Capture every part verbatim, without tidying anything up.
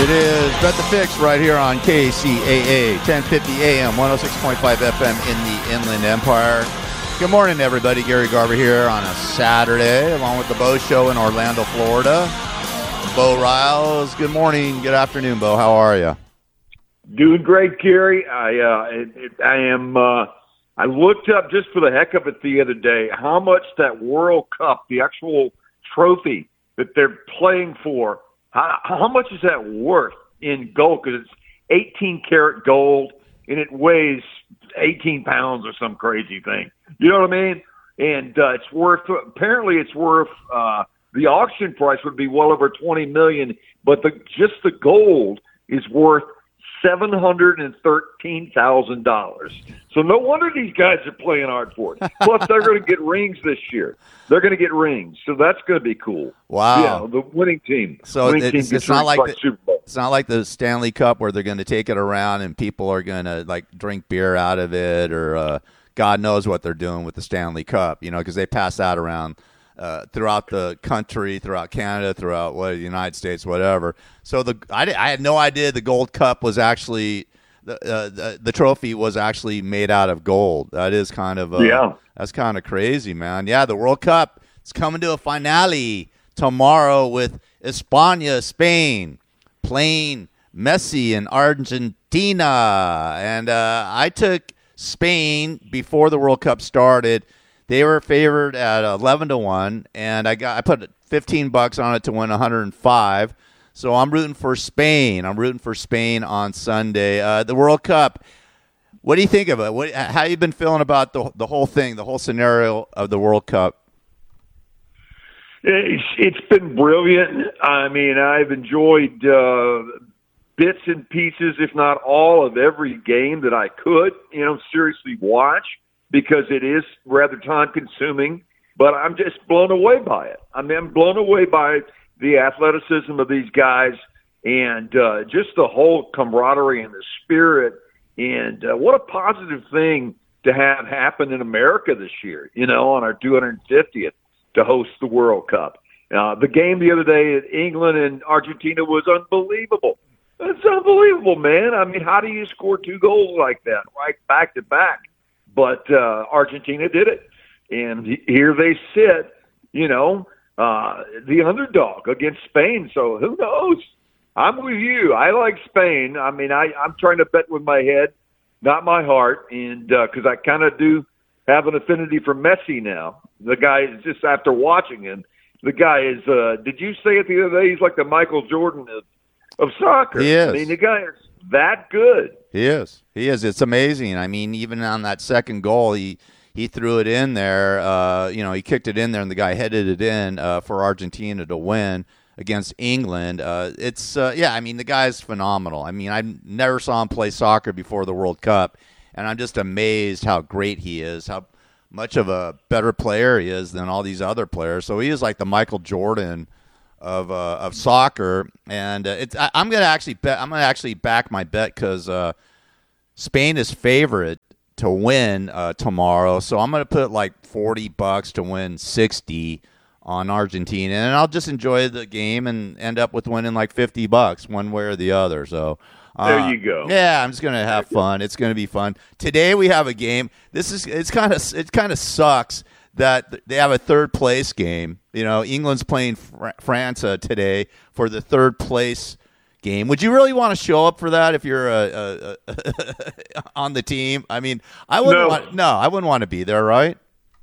It is Bet the Fix right here on K C A A, ten fifty A M, one oh six point five F M in the Inland Empire. Good morning, everybody. Gary Garver here on a Saturday, along with the Bo Show in Orlando, Florida. Bo Riles, good morning, good afternoon, Bo. How are you? Doing great, Gary. I uh, it, it, I am. Uh, I looked up just for the heck of it the other day how much that World Cup, the actual trophy that they're playing for, how, how much is that worth in gold? Because it's eighteen karat gold and it weighs eighteen pounds or some crazy thing. You know what I mean? And uh, it's worth. Apparently, it's worth. Uh, the auction price would be well over twenty million dollars, but the just the gold is worth seven hundred thirteen thousand dollars. So no wonder these guys are playing hard for it. Plus, they're going to get rings this year. They're going to get rings, so that's going to be cool. Wow! Yeah, the winning team. So winning it's, team it's not like the, Super Bowl. It's not like the Stanley Cup where they're going to take it around and people are going to like drink beer out of it, or uh, God knows what they're doing with the Stanley Cup. You know, because they pass that around. Uh, throughout the country, throughout Canada, throughout what the United States, whatever. So the I, I had no idea the Gold Cup was actually the, uh, the the trophy was actually made out of gold. That is kind of uh, yeah. That's kind of crazy, man. Yeah, the World Cup is coming to a finale tomorrow with España, Spain, playing Messi and Argentina, and uh, I took Spain before the World Cup started. They were favored at eleven to one, and I got I put fifteen bucks on it to win one hundred five. So I'm rooting for Spain. I'm rooting for Spain on Sunday. Uh, the World Cup. What do you think of it? What, how you been feeling about the the whole thing, the whole scenario of the World Cup? It's, it's been brilliant. I mean, I've enjoyed uh, bits and pieces, if not all, of every game that I could, you know, seriously watch. Because it is rather time-consuming, but I'm just blown away by it. I mean, I'm blown away by the athleticism of these guys and uh, just the whole camaraderie and the spirit. And uh, what a positive thing to have happen in America this year, you know, on our two hundred fiftieth to host the World Cup. Uh, the game the other day at England and Argentina was unbelievable. It's unbelievable, man. I mean, how do you score two goals like that, right, back-to-back? But uh, Argentina did it, and here they sit, you know, uh, the underdog against Spain. So who knows? I'm with you. I like Spain. I mean, I, I'm trying to bet with my head, not my heart, and because uh, I kind of do have an affinity for Messi now. The guy is just after watching him. The guy is. Uh, did you say it the other day? He's like the Michael Jordan of, of soccer. He is. I mean, the guy is that good. He is. He is. It's amazing. I mean, even on that second goal, he he threw it in there. Uh, you know, he kicked it in there, and the guy headed it in uh, for Argentina to win against England. Uh, it's uh, yeah. I mean, the guy's phenomenal. I mean, I never saw him play soccer before the World Cup, and I'm just amazed how great he is. How much of a better player he is than all these other players. So he is like the Michael Jordan of uh, of soccer, and uh, it's I, I'm gonna actually bet I'm gonna actually back my bet because uh, Spain is favorite to win uh, tomorrow, so I'm gonna put like forty bucks to win sixty on Argentina, and I'll just enjoy the game and end up with winning like fifty bucks one way or the other. So uh, there you go. Yeah, I'm just gonna have fun. It's gonna be fun. Today we have a game. This is it's kind of it kind of sucks that they have a third place game. You know, England's playing Fr- France uh, today for the third place game. Would you really want to show up for that if you're uh, uh, on the team? I mean, I wouldn't no. want. No, I wouldn't want to be there, right?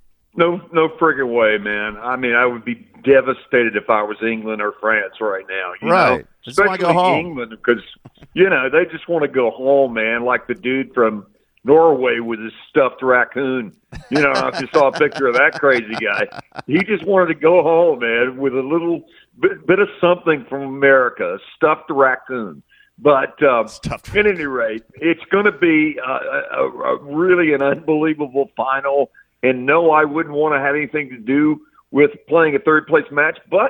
No, no friggin' way, man. I mean, I would be devastated if I was England or France right now. You right. know? Just want to go home. England, because you know they just want to go home, man. Like the dude from Norway with his stuffed raccoon. You know, I just saw a picture of that crazy guy. He just wanted to go home, man, with a little bit, bit of something from America, a stuffed raccoon. But um, at any rate, it's going to be a, a, a really an unbelievable final. And no, I wouldn't want to have anything to do with playing a third-place match. But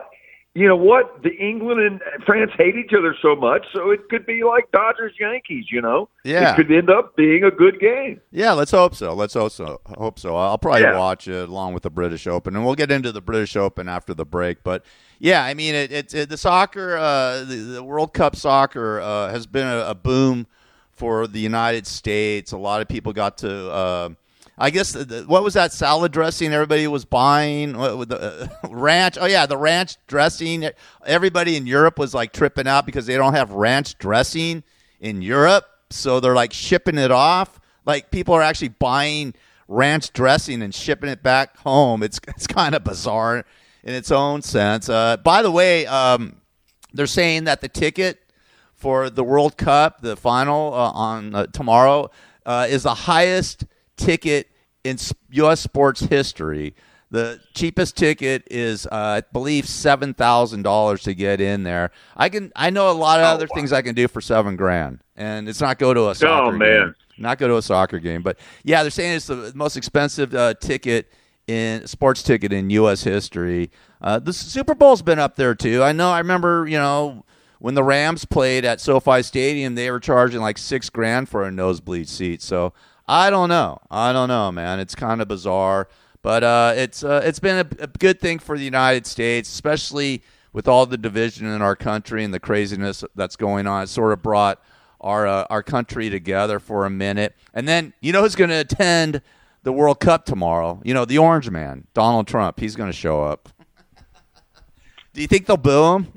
you know what? The England and France hate each other so much, so it could be like Dodgers Yankees. You know, yeah, it could end up being a good game. Yeah, let's hope so. Let's hope so. Hope so. I'll probably yeah. watch it along with the British Open, and we'll get into the British Open after the break. But yeah, I mean, it, it, it the soccer, uh, the, the World Cup soccer uh, has been a, a boom for the United States. A lot of people got to. Uh, I guess the, what was that salad dressing everybody was buying? What, with the uh, ranch? Oh yeah, the ranch dressing. Everybody in Europe was like tripping out because they don't have ranch dressing in Europe, so they're like shipping it off. Like people are actually buying ranch dressing and shipping it back home. It's it's kind of bizarre in its own sense. Uh, by the way, um, they're saying that the ticket for the World Cup, the final uh, on uh, tomorrow, uh, is the highest ticket in U S sports history. The cheapest ticket is, uh, I believe, seven thousand dollars to get in there. I can, I know a lot of oh, other wow. things I can do for seven grand, and it's not go to a soccer oh, man. game. Not go to a soccer game, but yeah, they're saying it's the most expensive uh, ticket in sports ticket in U S history. Uh, the Super Bowl's been up there too. I know. I remember, you know, when the Rams played at SoFi Stadium, they were charging like six grand for a nosebleed seat. So. I don't know. I don't know, man. It's kind of bizarre, but uh, it's uh, it's been a, a good thing for the United States, especially with all the division in our country and the craziness that's going on. It sort of brought our uh, our country together for a minute. And then you know who's going to attend the World Cup tomorrow? You know, the Orange Man, Donald Trump. He's going to show up. Do you think they'll boo him?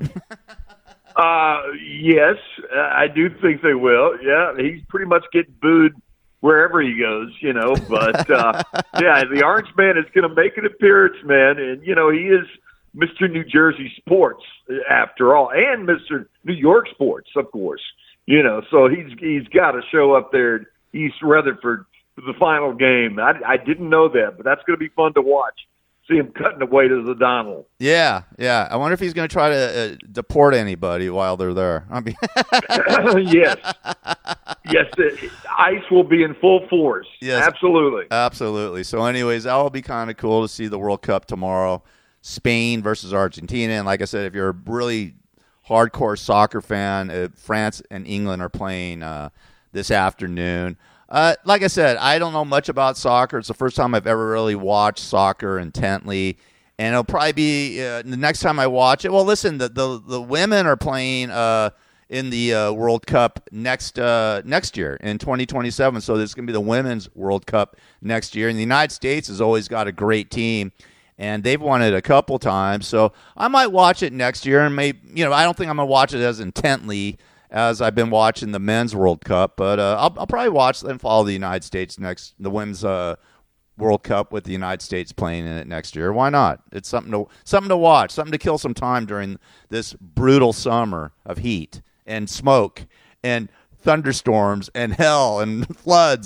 uh, yes, I do think they will. Yeah, he's pretty much getting booed wherever he goes, you know, but, uh, yeah, the Orange Man is going to make an appearance, man, and, you know, he is Mister New Jersey sports, after all, and Mister New York sports, of course, you know, so he's he's got to show up there at East Rutherford for the final game. I, I didn't know that, but that's going to be fun to watch. See him cutting away to the Donald. Yeah, yeah. I wonder if he's going to try to uh, deport anybody while they're there. I mean, yes, yes. It, ICE will be in full force. Yes, absolutely, absolutely. So, anyways, that will be kind of cool to see the World Cup tomorrow. Spain versus Argentina, and like I said, if you're a really hardcore soccer fan, uh, France and England are playing uh, this afternoon. Uh, like I said, I don't know much about soccer. It's the first time I've ever really watched soccer intently, and it'll probably be uh, the next time I watch it. Well, listen, the the, the women are playing uh, in the uh, World Cup next uh, next year in twenty twenty-seven, so there's going to be the Women's World Cup next year. And the United States has always got a great team, and they've won it a couple times. So I might watch it next year, and maybe you know I don't think I'm going to watch it as intently as I've been watching the Men's World Cup, but uh, I'll, I'll probably watch and follow the United States next, the Women's uh, World Cup with the United States playing in it next year. Why not? It's something to something to watch, something to kill some time during this brutal summer of heat and smoke and thunderstorms and hell and floods.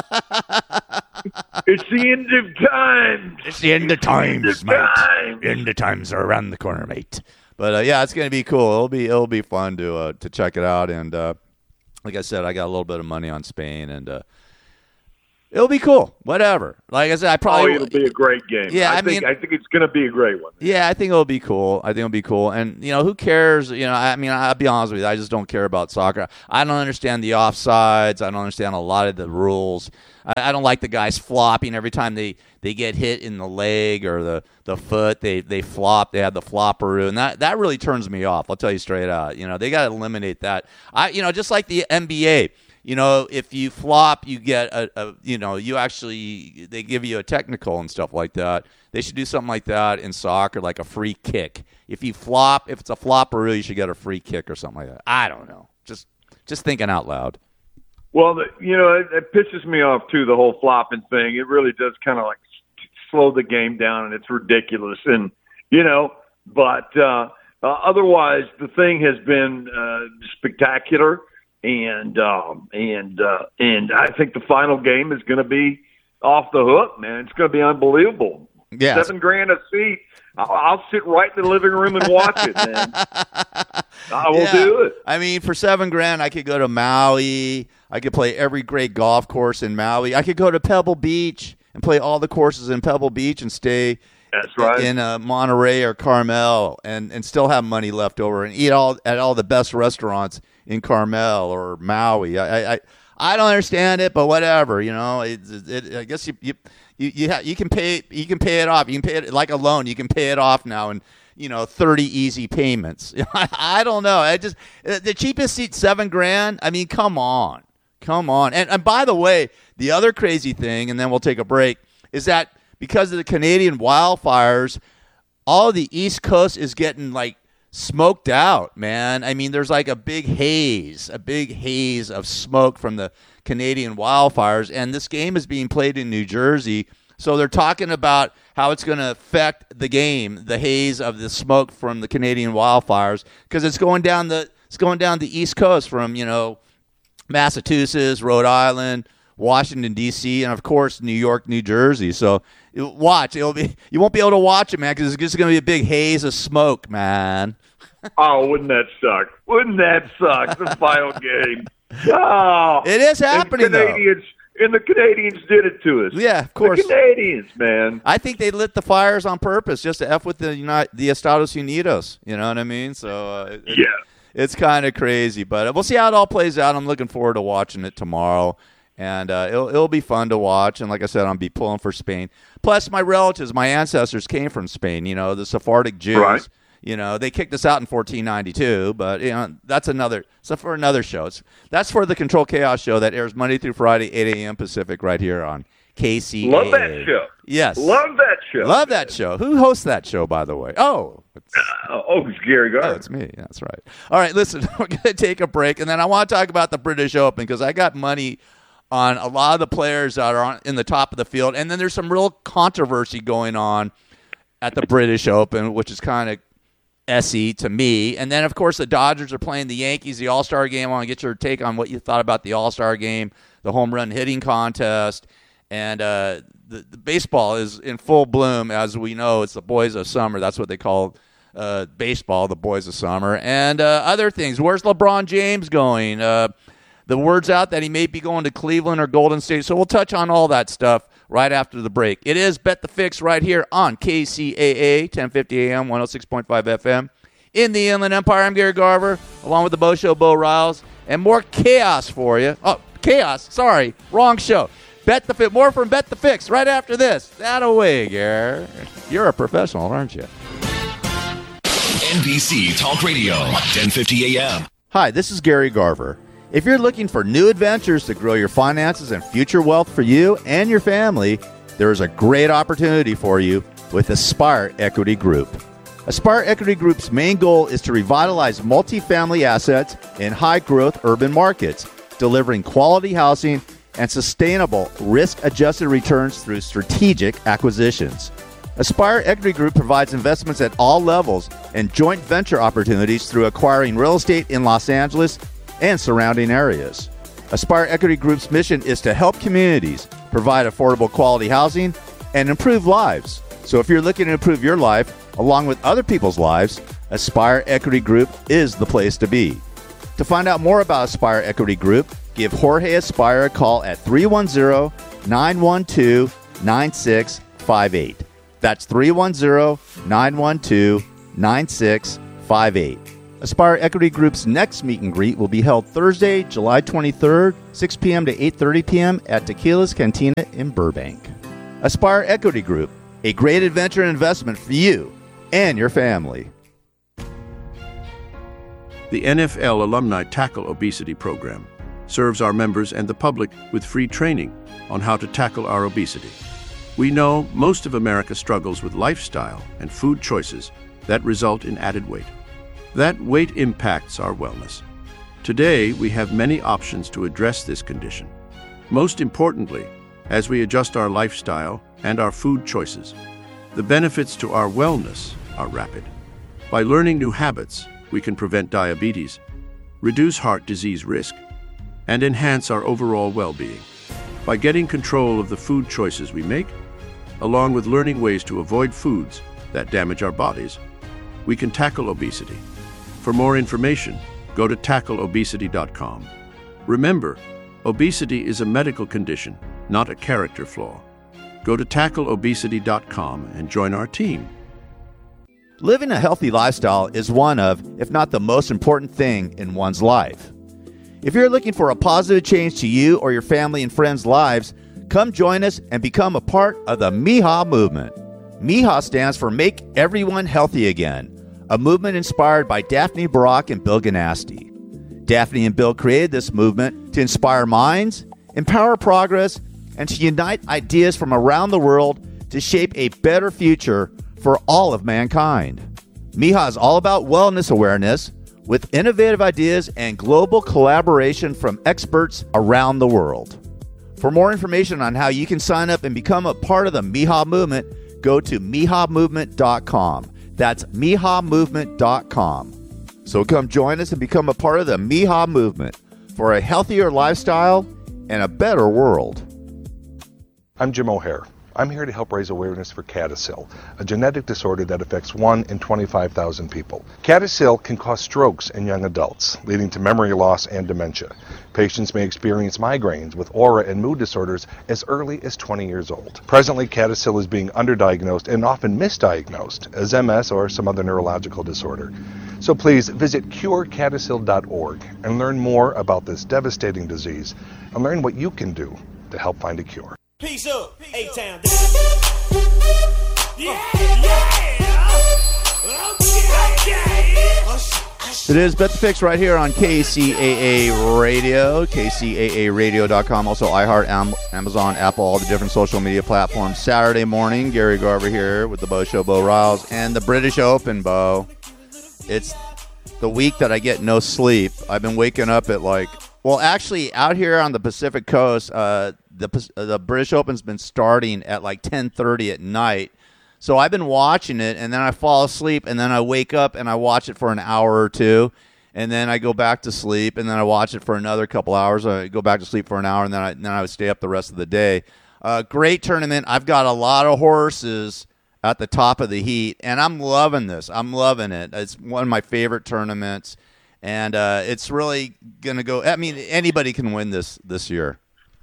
It's the end of time. It's the end of times, end of mate. Time. End of times are around the corner, mate. But uh, yeah, it's gonna be cool. It'll be it'll be fun to uh, to check it out. And uh, like I said, I got a little bit of money on Spain, and uh, it'll be cool. Whatever. Like I said, I probably oh, it'll be a great game. Yeah, I, I think mean, I think it's gonna be a great one. Yeah, I think it'll be cool. I think it'll be cool. And you know, who cares? You know, I mean, I'll be honest with you. I just don't care about soccer. I don't understand the offsides. I don't understand a lot of the rules. I, I don't like the guys flopping every time they, they get hit in the leg or the, the foot. They they flop. They have the flopperoo, and that, that really turns me off. I'll tell you straight out. You know, they got to eliminate that. I you know, just like the N B A. You know, if you flop, you get a, a you know, you actually they give you a technical and stuff like that. They should do something like that in soccer, like a free kick. If you flop, if it's a flopperoo, you should get a free kick or something like that. I don't know. Just just thinking out loud. Well, you know, it, it pisses me off, too, the whole flopping thing. It really does kind of, like, slow the game down, and it's ridiculous. And, you know, but uh, uh, otherwise, the thing has been uh, spectacular. And, um, and, uh, and I think the final game is going to be off the hook, man. It's going to be unbelievable. Yeah. Seven grand a seat. I'll, I'll sit right in the living room and watch it, man. I will yeah. do it. I mean, for seven grand, I could go to Maui. I could play every great golf course in Maui. I could go to Pebble Beach and play all the courses in Pebble Beach and stay That's right. in uh, Monterey or Carmel, and, and still have money left over and eat all at all the best restaurants in Carmel or Maui. I I, I don't understand it, but whatever. You know, it, it, I guess you you you you, ha- you can pay you can pay it off. You can pay it like a loan. You can pay it off now in, you know, thirty easy payments. I don't know. I just the cheapest seat seven grand. I mean, come on, come on. And and by the way, the other crazy thing, and then we'll take a break, is that because of the Canadian wildfires, all of the East Coast is getting like smoked out, man. I mean, there's like a big haze, a big haze of smoke from the Canadian wildfires, and this game is being played in New Jersey. So they're talking about how it's going to affect the game, the haze of the smoke from the Canadian wildfires, because it's going down the it's going down the East Coast from, you know, Massachusetts, Rhode Island, Washington D C, and of course New York, New Jersey. So watch, it'll be you won't be able to watch it, man, because it's just going to be a big haze of smoke, man. Oh, wouldn't that suck? Wouldn't that suck? The final game. Oh, it is happening, and the Canadians, though. And the Canadians did it to us. Yeah, of course. The Canadians, man. I think they lit the fires on purpose just to F with the United, the Estados Unidos. You know what I mean? So uh, it, yeah, it's kind of crazy, but we'll see how it all plays out. I'm looking forward to watching it tomorrow. And uh, it'll it'll be fun to watch. And like I said, I'll be pulling for Spain. Plus, my relatives, my ancestors came from Spain. You know, the Sephardic Jews. Right. You know, they kicked us out in fourteen ninety-two. But you know, that's another. So for another show. It's, that's for the Control Chaos show that airs Monday through Friday, eight a.m. Pacific, right here on K C A A. Love that show. Yes, love that show. Love that show. Who hosts that show, by the way? Oh, it's, uh, oh, it's Gary Garver. Oh, it's me. That's right. All right, listen, we're going to take a break, and then I want to talk about the British Open because I got money on a lot of the players that are on, in the top of the field. And then there's some real controversy going on at the British Open, which is kind of S-y to me. And then, of course, the Dodgers are playing the Yankees, the All-Star game. I want to get your take on what you thought about the All-Star game, the home run hitting contest. And uh, the, the baseball is in full bloom. As we know, it's the boys of summer. That's what they call uh, baseball, the boys of summer. And uh, other things. Where's LeBron James going? Uh The word's out that he may be going to Cleveland or Golden State. So we'll touch on all that stuff right after the break. It is Bet the Fix right here on K C A A, ten fifty A M, one oh six point five F M. In the Inland Empire, I'm Gary Garver, along with the Bo Show, Bo Riles, and more chaos for you. Oh, chaos. Sorry. Wrong show. Bet the Fix. More from Bet the Fix right after this. That away, Gary. You're a professional, aren't you? N B C Talk Radio, ten fifty A M. Hi, this is Gary Garver. If you're looking for new adventures to grow your finances and future wealth for you and your family, there is a great opportunity for you with Aspire Equity Group. Aspire Equity Group's main goal is to revitalize multifamily assets in high-growth urban markets, delivering quality housing and sustainable risk-adjusted returns through strategic acquisitions. Aspire Equity Group provides investments at all levels and joint venture opportunities through acquiring real estate in Los Angeles and surrounding areas. Aspire Equity Group's mission is to help communities provide affordable quality housing and improve lives. So if you're looking to improve your life along with other people's lives, Aspire Equity Group is the place to be. To find out more about Aspire Equity Group, give Jorge Aspire a call at three one zero, nine one two, nine six five eight. That's three one zero, nine one two, nine six five eight. Aspire Equity Group's next meet and greet will be held Thursday, July twenty-third, six p.m. to eight thirty p.m. at Tequila's Cantina in Burbank. Aspire Equity Group, a great adventure and investment for you and your family. The N F L Alumni Tackle Obesity Program serves our members and the public with free training on how to tackle our obesity. We know most of America struggles with lifestyle and food choices that result in added weight. That weight impacts our wellness. Today, we have many options to address this condition. Most importantly, as we adjust our lifestyle and our food choices, the benefits to our wellness are rapid. By learning new habits, we can prevent diabetes, reduce heart disease risk, and enhance our overall well-being. By getting control of the food choices we make, along with learning ways to avoid foods that damage our bodies, we can tackle obesity. For more information, go to tackle obesity dot com. Remember, obesity is a medical condition, not a character flaw. Go to tackle obesity dot com and join our team. Living a healthy lifestyle is one of, if not the most important thing in one's life. If you're looking for a positive change to you or your family and friends' lives, come join us and become a part of the M I H A movement. M I H A stands for Make Everyone Healthy Again, a movement inspired by Daphne Barak and Bill Ganasty. Daphne and Bill created this movement to inspire minds, empower progress, and to unite ideas from around the world to shape a better future for all of mankind. M I H A is all about wellness awareness with innovative ideas and global collaboration from experts around the world. For more information on how you can sign up and become a part of the M I H A movement, go to M I H A movement dot com. That's M I H A movement dot com. So come join us and become a part of the M I H A movement for a healthier lifestyle and a better world. I'm Jim O'Hare. I'm here to help raise awareness for CADASIL, a genetic disorder that affects one in twenty-five thousand people. CADASIL can cause strokes in young adults, leading to memory loss and dementia. Patients may experience migraines with aura and mood disorders as early as twenty years old. Presently, CADASIL is being underdiagnosed and often misdiagnosed as M S or some other neurological disorder. So please visit cure cadasil dot org and learn more about this devastating disease and learn what you can do to help find a cure. Peace up, A-Town. Yeah, yeah. Okay, okay. It is Bet the Fix right here on K C A A Radio, K C A A radio dot com, also iHeart, Am- Amazon, Apple, all the different social media platforms. Saturday morning, Gary Garver here with the Bo Show, Bo Riles, and the British Open, Bo. It's the week that I get no sleep. I've been waking up at like, well, actually, out here on the Pacific Coast, uh, the the British Open's been starting at like ten thirty at night. So I've been watching it, and then I fall asleep, and then I wake up, and I watch it for an hour or two, and then I go back to sleep, and then I watch it for another couple hours. I go back to sleep for an hour, and then I, then I would stay up the rest of the day. Uh, great tournament. I've got a lot of horses at the top of the heat, and I'm loving this. I'm loving it. It's one of my favorite tournaments, and uh, it's really going to go – I mean, anybody can win this this year.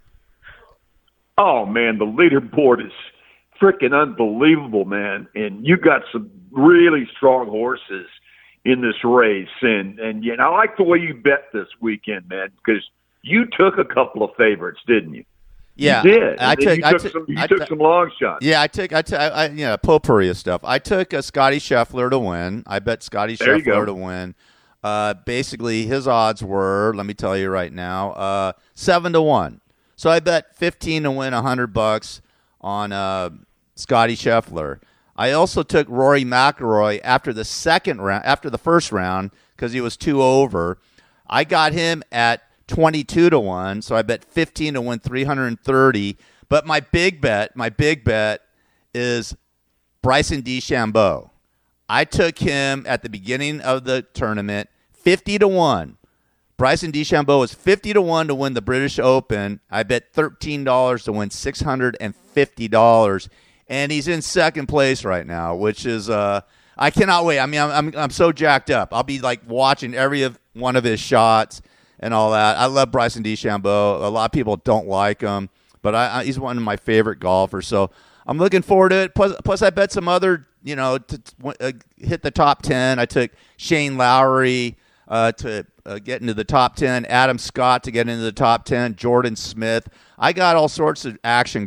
Oh, man, the leaderboard is freaking unbelievable, man. And you got some really strong horses in this race. And, and, and I like the way you bet this weekend, man, because you took a couple of favorites, didn't you? Yeah, you did. I took, you I took, took, some, you I took took, some long shots. Yeah, I took, I took, I, I, you know, potpourri of stuff. I took a Scotty Scheffler to win. I bet Scotty Scheffler to win. Uh, basically, his odds were, let me tell you right now, uh, seven to one. So I bet fifteen to win a hundred bucks on uh, Scotty Scheffler. I also took Rory McIlroy after the second round, after the first round, because he was two over. I got him at twenty-two to one, so I bet fifteen to win three hundred thirty. But my big bet, my big bet is Bryson DeChambeau. I took him at the beginning of the tournament, fifty to one. Bryson DeChambeau is fifty to one to win the British Open. I bet thirteen dollars to win six hundred fifty dollars. And he's in second place right now, which is uh, I cannot wait. I mean, I'm, I'm I'm so jacked up. I'll be like watching every of one of his shots and all that. I love Bryson DeChambeau. A lot of people don't like him, but I, I, he's one of my favorite golfers. So I'm looking forward to it. Plus, plus I bet some other, you know, to uh, hit the top ten. I took Shane Lowry uh, to uh, get into the top ten, Adam Scott to get into the top ten, Jordan Smith. I got all sorts of action